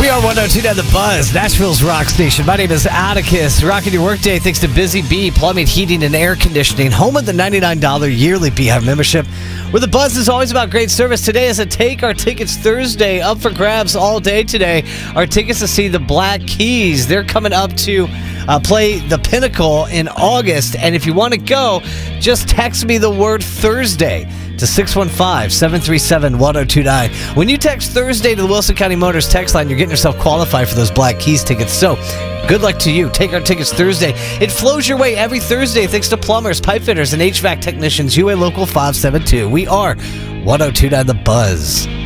We are 102.9 The Buzz, Nashville's rock station. My name is Atticus. Rocking your workday thanks to Busy Bee Plumbing, Heating, and Air Conditioning, home of the $99 yearly Beehive membership, where The Buzz is always about great service. Today is a Take Our Tickets Thursday, up for grabs all day today. Our tickets to see the Black Keys. They're coming up to play the Pinnacle in August, and if you want to go, just text me the word Thursday to 615-737-1029. When you text Thursday to the Wilson County Motors text line, you're getting yourself qualified for those Black Keys tickets. So, good luck to you. Take Our Tickets Thursday. It flows your way every Thursday thanks to plumbers, pipe fitters, and HVAC technicians. UA Local 572. We are 102.9 The Buzz.